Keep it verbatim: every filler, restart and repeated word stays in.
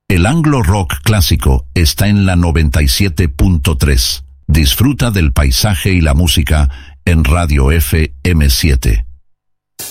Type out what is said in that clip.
El Anglo Rock clásico está en la noventa y siete punto tres. Disfruta del paisaje y la música en Radio F M siete.